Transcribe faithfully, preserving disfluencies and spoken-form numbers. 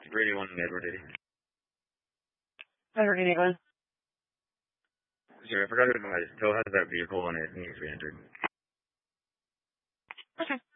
Brady one Edward eighty. Edward eighty-one. Sure, I forgot to advise. Still has that vehicle and it needs to be entered. Okay.